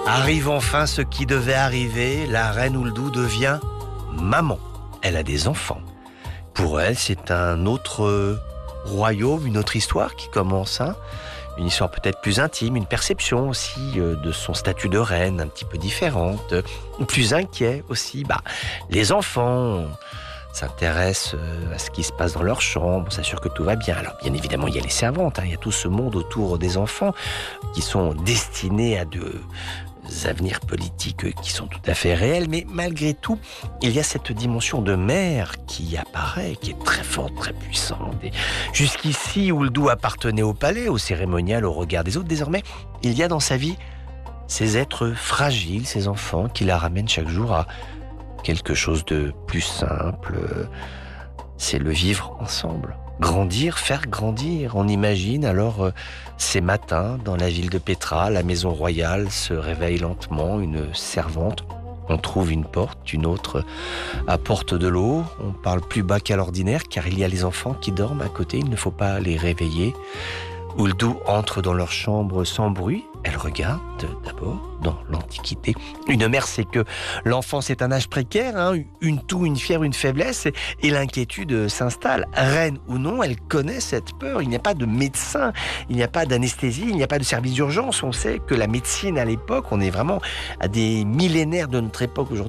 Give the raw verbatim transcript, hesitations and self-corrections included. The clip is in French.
Arrive enfin ce qui devait arriver, la reine Ouldou devient maman. Elle a des enfants. Pour elle, c'est un autre royaume, une autre histoire qui commence. Hein, une histoire peut-être plus intime, une perception aussi de son statut de reine, un petit peu différente, plus inquiet aussi. Bah, les enfants s'intéressent à ce qui se passe dans leur chambre, s'assurent que tout va bien. Alors bien évidemment, il y a les servantes, hein, il y a tout ce monde autour des enfants qui sont destinés à de avenirs politiques qui sont tout à fait réels, mais malgré tout, il y a cette dimension de mère qui apparaît, qui est très forte, très puissante. Et jusqu'ici, Ouldou appartenait au palais, au cérémonial, au regard des autres. Désormais, il y a dans sa vie ces êtres fragiles, ces enfants qui la ramènent chaque jour à quelque chose de plus simple. C'est le vivre ensemble. Grandir, faire grandir. On imagine alors euh, ces matins dans la ville de Pétra, la maison royale se réveille lentement, une servante. On trouve une porte, une autre apporte de l'eau. On parle plus bas qu'à l'ordinaire car il y a les enfants qui dorment à côté, il ne faut pas les réveiller. Ouldou entre dans leur chambre sans bruit. Elle regarde d'abord dans l'Antiquité. Une mère sait que l'enfant c'est un âge précaire, hein, une toux, une fièvre, une faiblesse, et, et l'inquiétude s'installe. Reine ou non, elle connaît cette peur. Il n'y a pas de médecin, il n'y a pas d'anesthésie, il n'y a pas de service d'urgence. On sait que la médecine à l'époque, on est vraiment à des millénaires de notre époque aujourd'hui.